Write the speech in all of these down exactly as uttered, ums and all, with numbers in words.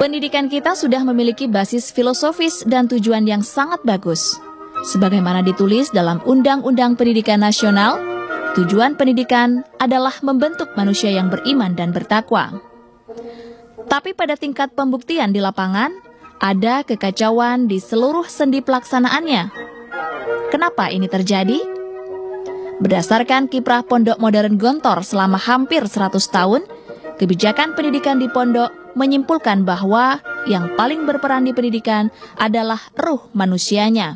Pendidikan kita sudah memiliki basis filosofis dan tujuan yang sangat bagus. Sebagaimana ditulis dalam Undang-Undang Pendidikan Nasional, tujuan pendidikan adalah membentuk manusia yang beriman dan bertakwa. Tapi pada tingkat pembuktian di lapangan, ada kekacauan di seluruh sendi pelaksanaannya. Kenapa ini terjadi? Berdasarkan kiprah Pondok Modern Gontor selama hampir seratus tahun, kebijakan pendidikan di pondok menyimpulkan bahwa yang paling berperan di pendidikan adalah ruh manusianya.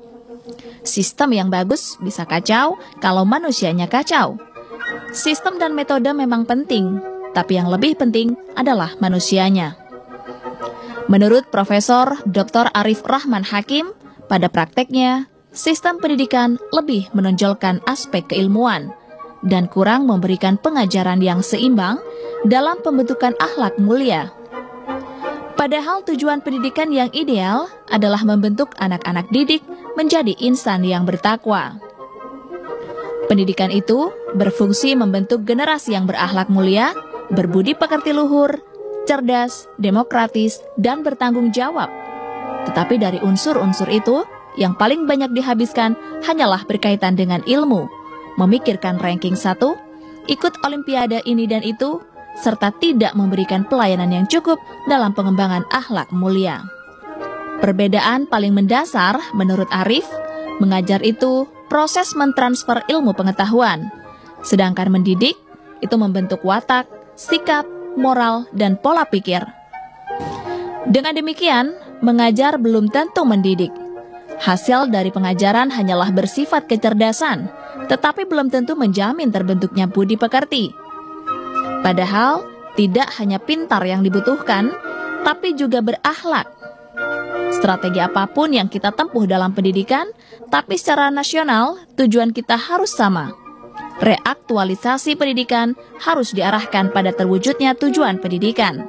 Sistem yang bagus bisa kacau kalau manusianya kacau. Sistem dan metode memang penting, tapi yang lebih penting adalah manusianya. Menurut Profesor Doktor Arif Rahman Hakim, pada prakteknya, sistem pendidikan lebih menonjolkan aspek keilmuan dan kurang memberikan pengajaran yang seimbang dalam pembentukan akhlak mulia. Padahal tujuan pendidikan yang ideal adalah membentuk anak-anak didik menjadi insan yang bertakwa. Pendidikan itu berfungsi membentuk generasi yang berakhlak mulia, berbudi pekerti luhur, cerdas, demokratis, dan bertanggung jawab. Tetapi dari unsur-unsur itu, yang paling banyak dihabiskan hanyalah berkaitan dengan ilmu, memikirkan ranking satu, ikut olimpiade ini dan itu, serta tidak memberikan pelayanan yang cukup dalam pengembangan akhlak mulia. Perbedaan paling mendasar menurut Arif, mengajar itu proses mentransfer ilmu pengetahuan, sedangkan mendidik itu membentuk watak, sikap, moral, dan pola pikir. Dengan demikian, mengajar belum tentu mendidik. Hasil dari pengajaran hanyalah bersifat kecerdasan, tetapi belum tentu menjamin terbentuknya budi pekerti. Padahal, tidak hanya pintar yang dibutuhkan, tapi juga berakhlak. Strategi apapun yang kita tempuh dalam pendidikan, tapi secara nasional, tujuan kita harus sama. Reaktualisasi pendidikan harus diarahkan pada terwujudnya tujuan pendidikan.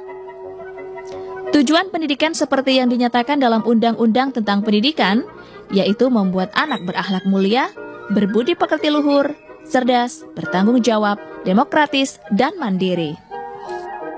Tujuan pendidikan seperti yang dinyatakan dalam Undang-Undang tentang Pendidikan, yaitu membuat anak berakhlak mulia, berbudi pekerti luhur, cerdas, bertanggung jawab, demokratis, dan mandiri.